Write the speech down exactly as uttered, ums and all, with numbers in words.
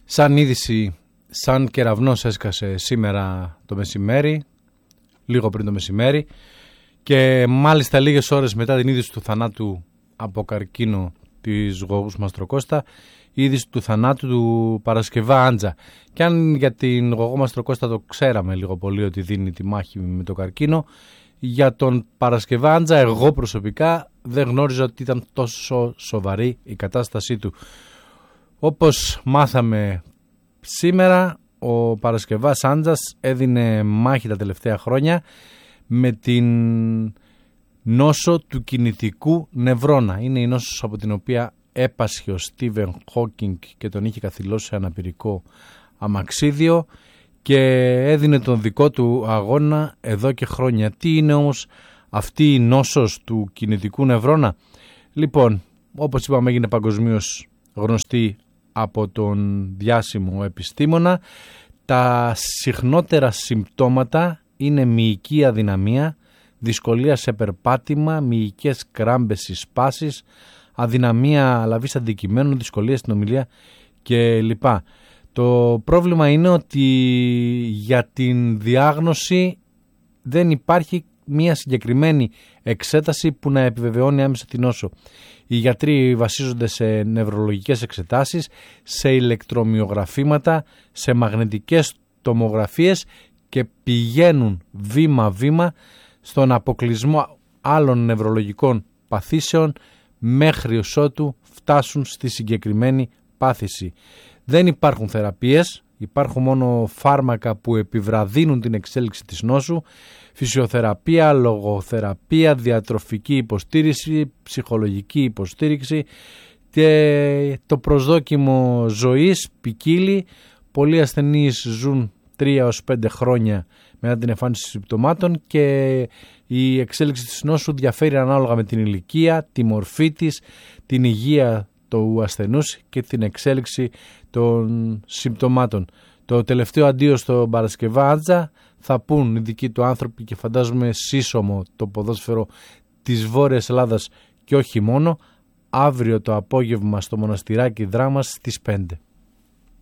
Σαν είδηση, σαν κεραυνός έσκασε σήμερα το μεσημέρι, λίγο πριν το μεσημέρι, και μάλιστα λίγες ώρες μετά την είδηση του θανάτου από καρκίνο της Γογούς Μαστροκώστα, η είδηση του θανάτου του Παρασκευά Άντζα. Και αν για την Γογό Μαστροκώστα το ξέραμε λίγο πολύ ότι δίνει τη μάχη με το καρκίνο, για τον Παρασκευά Άντζα εγώ προσωπικά δεν γνώριζα ότι ήταν τόσο σοβαρή η κατάστασή του. Όπως μάθαμε σήμερα, ο Παρασκευάς Άντζας έδινε μάχη τα τελευταία χρόνια με την νόσο του κινητικού νευρώνα. Είναι η νόσος από την οποία έπασχε ο Στίβεν Χόκινγκ και τον είχε καθυλώσει σε αναπηρικό αμαξίδιο και έδινε τον δικό του αγώνα εδώ και χρόνια. Τι είναι όμως αυτή η νόσος του κινητικού νευρώνα? Λοιπόν, όπως είπαμε, έγινε παγκοσμίως γνωστή από τον διάσημο επιστήμονα. Τα συχνότερα συμπτώματα είναι μυϊκή αδυναμία, δυσκολία σε περπάτημα, μυϊκές κράμπες ή σπάσεις, αδυναμία λαβής αντικειμένων, δυσκολία στην ομιλία κλπ. Το πρόβλημα είναι ότι για την διάγνωση δεν υπάρχει μια συγκεκριμένη εξέταση που να επιβεβαιώνει άμεσα την νόσο. Οι γιατροί βασίζονται σε νευρολογικές εξετάσεις, σε ηλεκτρομυογραφήματα, σε μαγνητικές τομογραφίες και πηγαίνουν βήμα-βήμα στον αποκλεισμό άλλων νευρολογικών παθήσεων μέχρι ως ότου φτάσουν στη συγκεκριμένη πάθηση. Δεν υπάρχουν θεραπείες, υπάρχουν μόνο φάρμακα που επιβραδύνουν την εξέλιξη της νόσου, φυσιοθεραπεία, λογοθεραπεία, διατροφική υποστήριξη, ψυχολογική υποστήριξη και το προσδόκιμο ζωής ποικίλει. Πολλοί ασθενείς ζουν τρία έως πέντε χρόνια μετά την εμφάνιση συμπτωμάτων και η εξέλιξη της νόσου διαφέρει ανάλογα με την ηλικία, τη μορφή της, την υγεία του ασθενούς και την εξέλιξη των συμπτωμάτων. Το τελευταίο αντίο στον Παρασκευά Άντζα θα πούν οι δικοί του άνθρωποι και φαντάζομαι σύσσωμο το ποδόσφαιρο της Βόρειας Ελλάδας και όχι μόνο, αύριο το απόγευμα στο Μοναστηράκι Δράμας στις πέντε.